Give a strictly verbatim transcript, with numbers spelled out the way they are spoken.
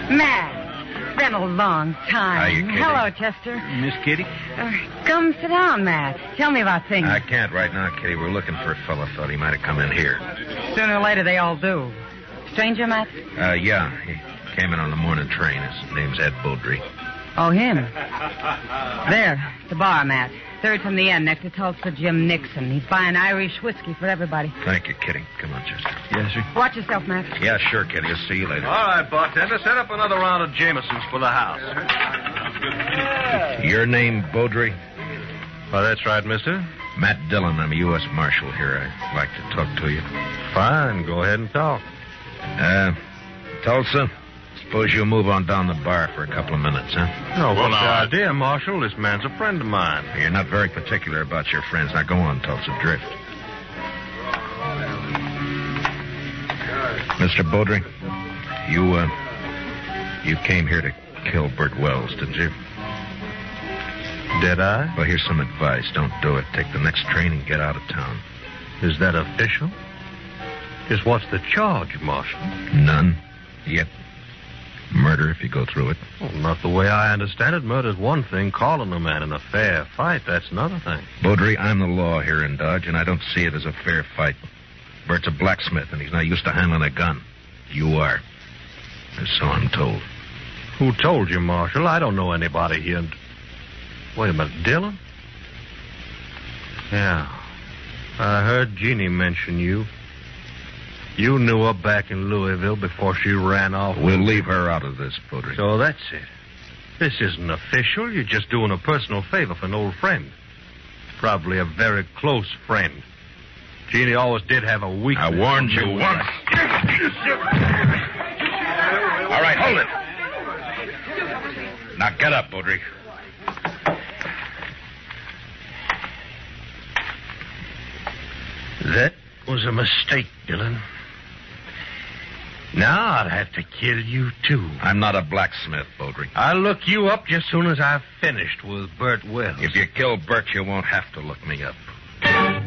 Matt, it's been a long time. How you, Kitty? Hello, Chester. Miss Kitty? Uh, come sit down, Matt. Tell me about things. I can't right now, Kitty. We're looking for a fella. Thought he might have come in here. Sooner or later, they all do. Stranger, Matt? Uh, yeah. He came in on the morning train. His name's Ed Beaudry. Oh, him. There, the bar, Matt. Third from the end, next to Tulsa Jim Nixon. He's buying Irish whiskey for everybody. Thank you, Kitty. Come on, Chester. Yes, sir. Watch yourself, Matt. Yeah, sure, Kitty. I'll see you later. All right, bartender. Set up another round of Jamesons for the house. Your name, Beaudry? Well, that's right, mister. Matt Dillon. I'm a U S Marshal here. I'd like to talk to you. Fine. Go ahead and talk. Uh, Tulsa, suppose you'll move on down the bar for a couple of minutes, huh? No, what's the idea, Marshal? This man's a friend of mine. You're not very particular about your friends. Now go on, Tulsa. Drift. Mister Beaudry, you, uh, you came here to kill Bert Wells, didn't you? Did I? Well, here's some advice. Don't do it. Take the next train and get out of town. Is that official? Just what's the charge, Marshal? None. Yet. Murder if you go through it. Well, not the way I understand it. Murder's one thing. Calling a man in a fair fight, that's another thing. Beaudry, I'm the law here in Dodge, and I don't see it as a fair fight. Bert's a blacksmith, and he's not used to handling a gun. You are. Or so I'm told. Who told you, Marshal? I don't know anybody here. Wait a minute, Dillon? Yeah. I heard Jeannie mention you. You knew her back in Louisville before she ran off. We'll leave her out of this, Beaudry. So that's it. This isn't official. You're just doing a personal favor for an old friend. Probably a very close friend. Jeannie always did have a weakness. I warned you once. All right, hold it. Now get up, Beaudry. That was a mistake, Dillon. Now I'd have to kill you, too. I'm not a blacksmith, Beaudry. I'll look you up just as soon as I've finished with Bert Wells. If you kill Bert, you won't have to look me up.